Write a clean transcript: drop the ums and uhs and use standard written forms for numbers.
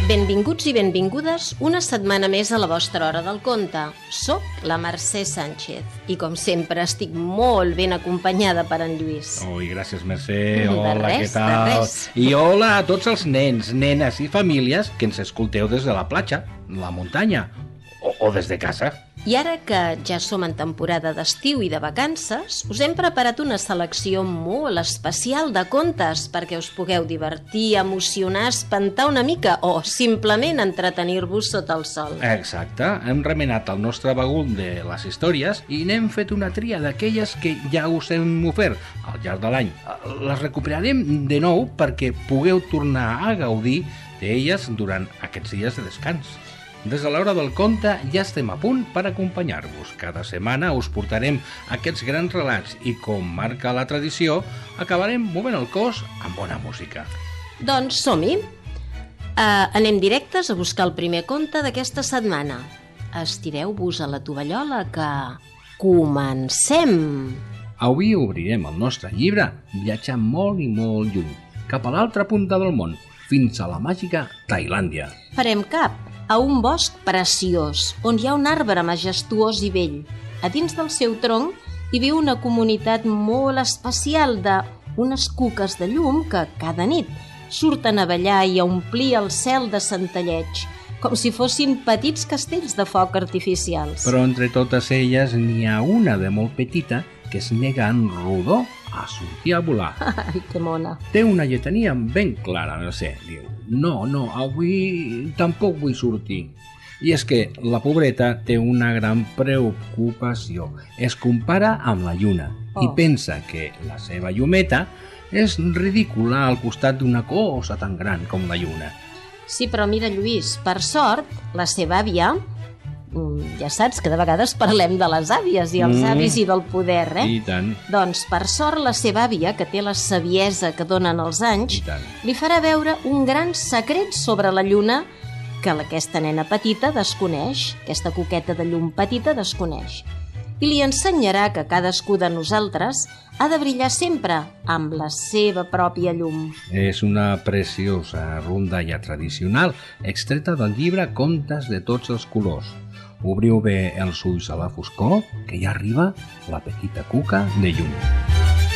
Benvinguts i benvingudes una setmana més a la vostra hora del conte. Soc la Mercè Sánchez i, com sempre, estic molt ben acompanyada per en Lluís. Ui, gràcies, Mercè. Hola, res, què tal? de res. I hola a tots els nens, nenes i famílies que ens escolteu des de la platja, la muntanya o des de casa. I ara que ja som en temporada d'estiu i de vacances, us hem preparat una selecció molt especial de contes perquè us pugueu divertir, emocionar, espantar una mica o simplement entretenir-vos sota el sol. Exacte, hem remenat el nostre bagul de les històries i n'hem fet una tria d'aquelles que ja us hem ofert al llarg de l'any. Les recuperarem de nou perquè pugueu tornar a gaudir d'elles durant aquests dies de descans. Des de l'hora del conte ja estem a punt per acompanyar-vos. Cada setmana us portarem aquests grans relats i, com marca la tradició, acabarem movent el cos amb bona música. Doncs som-hi! Anem directes a buscar el primer conte d'aquesta setmana. Estireu-vos a la tovallola que... Comencem! Avui obrirem el nostre llibre viatjant molt i molt lluny, cap a l'altra punta del món, fins a la màgica Tailàndia. Farem cap a un bosc preciós, on hi ha un arbre majestuós i vell. A dins del seu tronc hi viu una comunitat molt especial d'unes cuques de llum que cada nit surten a ballar i a omplir el cel de centelleig, com si fossin petits castells de foc artificials. Però entre totes elles n'hi ha una de molt petita que es nega en rodó a sortir a volar. Ai, que mona! Té una lletania ben clara, no sé, diu, no, avui tampoc vull sortir. I és que la pobreta té una gran preocupació. Es compara amb la lluna i pensa que la seva llumeta és ridícula al costat d'una cosa tan gran com la lluna. Sí, però mira, Lluís, per sort, la seva àvia... Ja saps que de vegades parlem de les àvies i els avis i del poder, I tant. Doncs, per sort, la seva àvia, que té la saviesa que donen els anys, I tant. li farà veure un gran secret sobre la lluna que aquesta nena petita desconeix, aquesta coqueta de llum petita desconeix. I li ensenyarà que cadascú de nosaltres ha de brillar sempre amb la seva pròpia llum. És una preciosa rondalla tradicional extreta del llibre Contes de tots els colors. Obriu bé els ulls a la foscor, que ja arriba la petita cuca de llum.